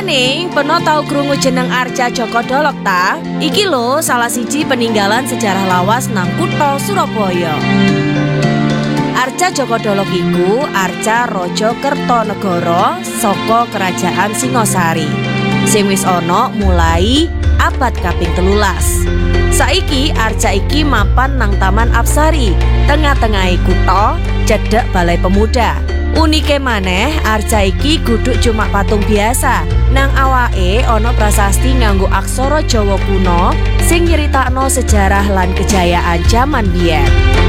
Ning, peno tau krungu jeneng Arca Djoko Dolog ta? Iki lho salah siji peninggalan sejarah lawas nang kutha Surabaya. Arca Djoko Dolog iku arca Raja Kertanegara saka Kerajaan Singasari. Sing wis ana mulai abad kaping 13. Saiki arca iki mapan nang Taman Apsari, tengah-tengahe kutha, cedhek Balai Pemuda. Unike maneh, arca iki guduk cuma patung biasa. Nang awake ana prasasti nganggo aksara Jawa kuno sing nyeritakno sejarah lan kejayaan jaman biyen.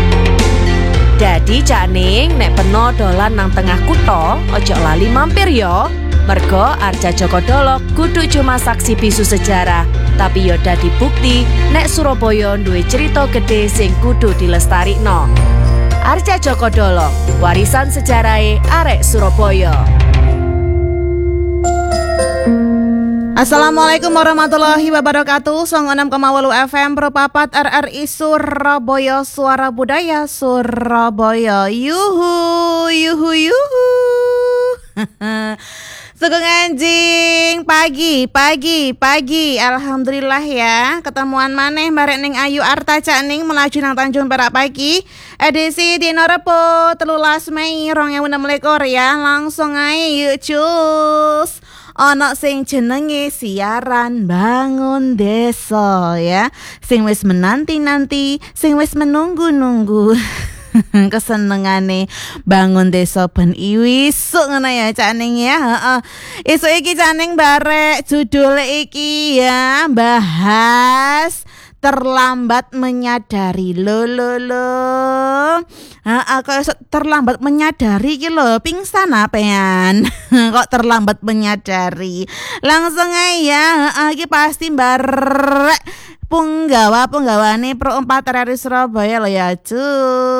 Dadi Cak Ning nek peno dolan nang tengah kutha, ojo lali mampir yo. Mergo Arca Djoko Dolog kudu cuma saksi bisu sejarah, tapi yo dadi bukti nek Surabaya duwe cerita gede sing kudu dilestarikno. Arca Djoko Dolog, warisan sejarahe arek Surabaya. Assalamualaikum warahmatullahi wabarakatuh. 96,8 FM Propapat RRI Surabaya, Suara Budaya Surabaya. Yuhu, yuhu, yuhu. Sugeng anjing, pagi. Alhamdulillah ya, ketemuan maneh barek ning Ayu Arta Cak Ning melaju nang Tanjung Perak pagi. Edisi dina Rebo 13 Mei 2016 ya. Langsung ae yuk cus. Ana sing jenenge siaran bangun desa ya. Sing wis menanti-nanti, sing wis menunggu-nunggu. Kesenengane bangun desa ben iwisuk ngono ya Cak Ning ya. Heeh. Esuk iki Cak Ning barek judul iki ya, bahas terlambat menyadari. Lo. Kok terlambat menyadari iki lho, pingsan apean. Kok terlambat menyadari. Langsung aja ya, iki pasti barek penggawane Pro 4 RRI Surabaya lo ya cuy.